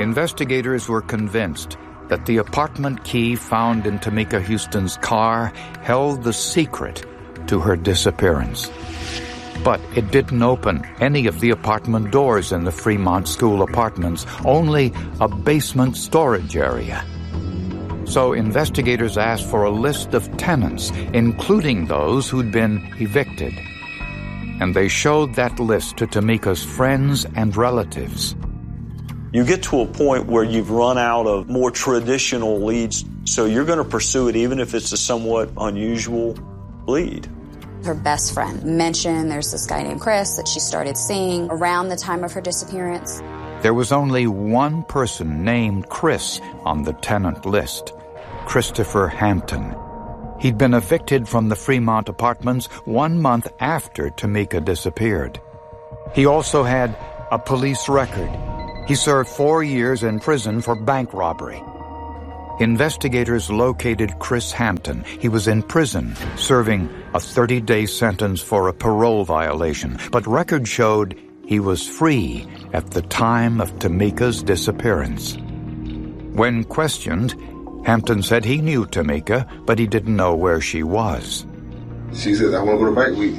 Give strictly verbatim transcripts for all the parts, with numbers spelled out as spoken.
Investigators were convinced that the apartment key found in Tamika Houston's car held the secret to her disappearance. But it didn't open any of the apartment doors in the Fremont School apartments, only a basement storage area. So investigators asked for a list of tenants, including those who'd been evicted. And they showed that list to Tamika's friends and relatives. You get to a point where you've run out of more traditional leads, so you're going to pursue it even if it's a somewhat unusual lead. Her best friend mentioned there's this guy named Chris that she started seeing around the time of her disappearance. There was only one person named Chris on the tenant list, Christopher Hampton. He'd been evicted from the Fremont apartments one month after Tamika disappeared. He also had a police record. He served four years in prison for bank robbery. Investigators located Chris Hampton. He was in prison, serving a thirty-day sentence for a parole violation, but records showed he was free at the time of Tamika's disappearance. When questioned, Hampton said he knew Tamika, but he didn't know where she was. She said, I want to go to bike week.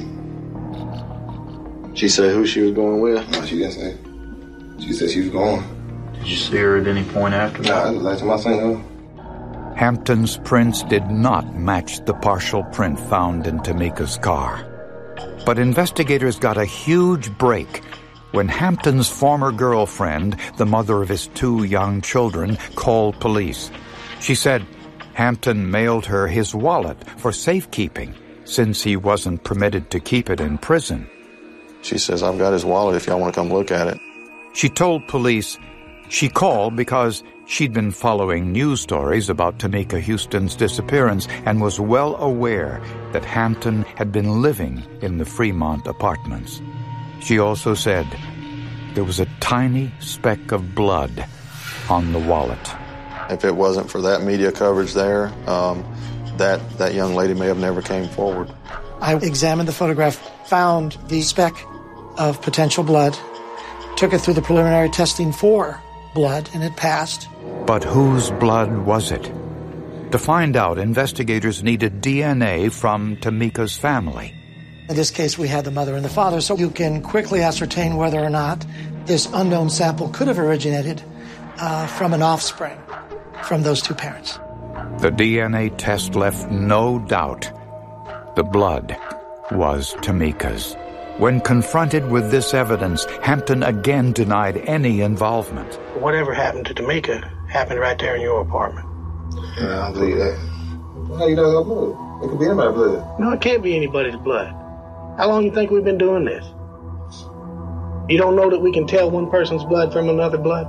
She said who she was going with? No, she didn't say. She said she was going. Did you see her at any point after that? Nah, last time I seen her. Hampton's prints did not match the partial print found in Tamika's car. But investigators got a huge break when Hampton's former girlfriend, the mother of his two young children, called police. She said Hampton mailed her his wallet for safekeeping since he wasn't permitted to keep it in prison. She says, I've got his wallet if y'all want to come look at it. She told police she called because she'd been following news stories about Tamika Houston's disappearance and was well aware that Hampton had been living in the Fremont apartments. She also said there was a tiny speck of blood on the wallet. If it wasn't for that media coverage there, um, that, that young lady may have never came forward. I examined the photograph, found the speck of potential blood, took it through the preliminary testing for blood, and it passed. But whose blood was it? To find out, investigators needed D N A from Tamika's family. In this case, we had the mother and the father, so you can quickly ascertain whether or not this unknown sample could have originated uh, from an offspring from those two parents. The D N A test left no doubt. The blood was Tamika's. When confronted with this evidence, Hampton again denied any involvement. Whatever happened to Tamika happened right there in your apartment. Yeah, I don't believe that. How you know it's blood? It could be anybody's blood. No, it can't be anybody's blood. How long you think we've been doing this? You don't know that we can tell one person's blood from another blood?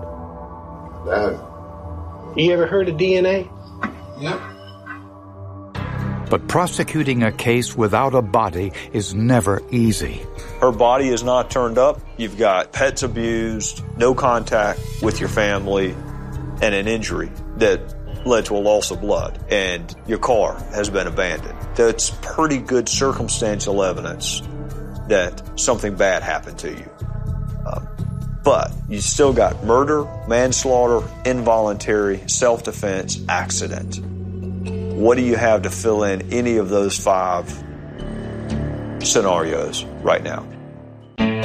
That. You ever heard of D N A? Yep. But prosecuting a case without a body is never easy. Her body is not turned up. You've got pets abused, no contact with your family, and an injury that led to a loss of blood, and your car has been abandoned. That's pretty good circumstantial evidence that something bad happened to you. Um, but you still got murder, manslaughter, involuntary, self-defense, accident. What do you have to fill in any of those five scenarios right now?